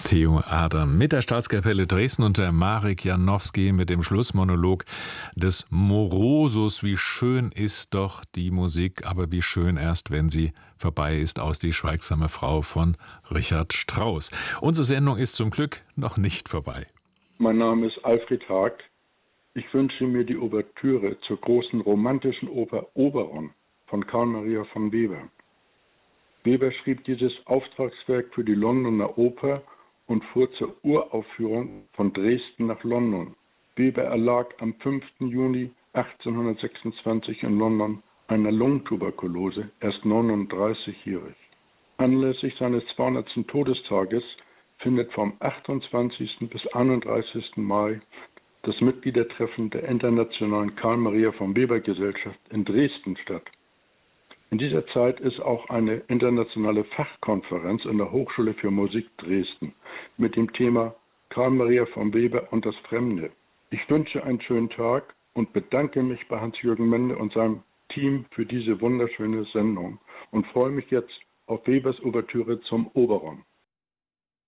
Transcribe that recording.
Theo Adam mit der Staatskapelle Dresden und der Marek Janowski mit dem Schlussmonolog des Morosus. Wie schön ist doch die Musik, aber wie schön erst, wenn sie vorbei ist, aus Die schweigsame Frau von Richard Strauss. Unsere Sendung ist zum Glück noch nicht vorbei. Mein Name ist Alfred Haag. Ich wünsche mir die Ouvertüre zur großen romantischen Oper Oberon von Carl Maria von Weber. Weber schrieb dieses Auftragswerk für die Londoner Oper und fuhr zur Uraufführung von Dresden nach London. Weber erlag am 5. Juni 1826 in London einer Lungentuberkulose, erst 39-jährig. Anlässlich seines 200. Todestages findet vom 28. bis 31. Mai das Mitgliedertreffen der Internationalen Carl Maria von Weber Gesellschaft in Dresden statt. In dieser Zeit ist auch eine internationale Fachkonferenz in der Hochschule für Musik Dresden mit dem Thema Carl Maria von Weber und das Fremde. Ich wünsche einen schönen Tag und bedanke mich bei Hans-Jürgen Mende und seinem Team für diese wunderschöne Sendung und freue mich jetzt auf Webers Ouvertüre zum Oberon.